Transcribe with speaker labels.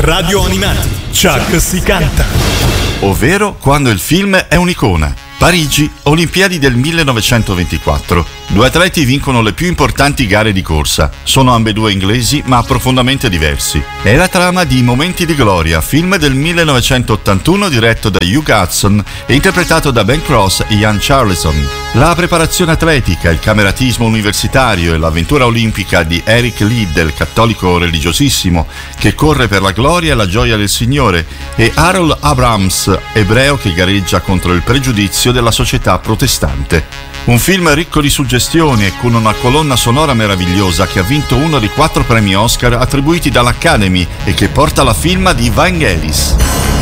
Speaker 1: Radio Animati, Chuck si canta.
Speaker 2: Ovvero quando il film è un'icona. Parigi, Olimpiadi del 1924. Due atleti vincono le più importanti gare di corsa. Sono ambedue inglesi ma profondamente diversi. È la trama di Momenti di gloria, film del 1981 diretto da Hugh Hudson e interpretato da Ben Cross e Ian Charleson. La preparazione atletica, il cameratismo universitario e l'avventura olimpica di Eric Liddell, cattolico religiosissimo, che corre per la gloria e la gioia del Signore, e Harold Abrams, ebreo che gareggia contro il pregiudizio della società protestante. Un film ricco di suggestioni e con una colonna sonora meravigliosa che ha vinto uno dei 4 premi Oscar attribuiti dall'Academy e che porta la firma di Vangelis.